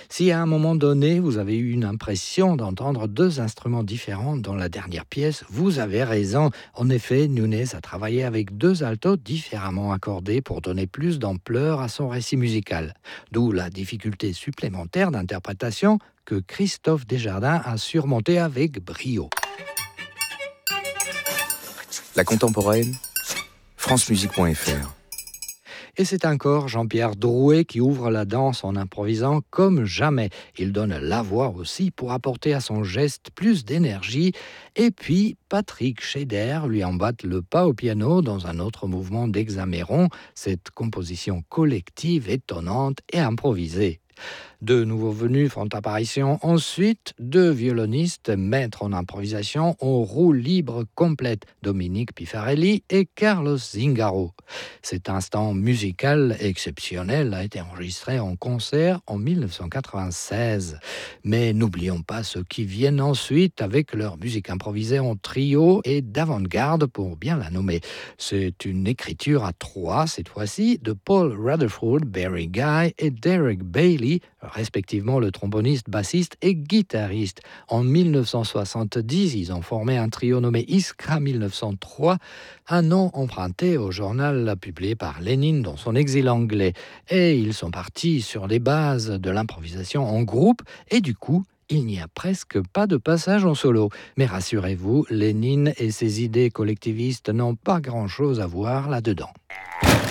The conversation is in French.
Si à un moment donné, vous avez eu une impression d'entendre deux instruments différents dans la dernière pièce, vous avez raison. En effet, Nunes a travaillé avec deux altos différemment accordés pour donner plus d'ampleur à son récit musical. D'où la difficulté supplémentaire d'interprétation que Christophe Desjardins a surmontée avec brio. La contemporaine, francemusique.fr. Et c'est encore Jean-Pierre Drouet qui ouvre la danse en improvisant comme jamais. Il donne la voix aussi pour apporter à son geste plus d'énergie. Et puis, Patrick Scheder lui emboîte le pas au piano dans un autre mouvement d'Hexaméron, cette composition collective étonnante et improvisée. Deux nouveaux venus font apparition ensuite, deux violonistes maîtres en improvisation en roue libre complète, Dominique Pifarelli et Carlos Zingaro. Cet instant musical exceptionnel a été enregistré en concert en 1996. Mais n'oublions pas ceux qui viennent ensuite avec leur musique improvisée en trio et d'avant-garde pour bien la nommer. C'est une écriture à trois cette fois-ci de Paul Rutherford, Barry Guy et Derek Bailey, respectivement le tromboniste, bassiste et guitariste. En 1970, ils ont formé un trio nommé Iskra 1903, un nom emprunté au journal publié par Lénine dans son exil anglais. Et ils sont partis sur les bases de l'improvisation en groupe et du coup, il n'y a presque pas de passage en solo. Mais rassurez-vous, Lénine et ses idées collectivistes n'ont pas grand-chose à voir là-dedans.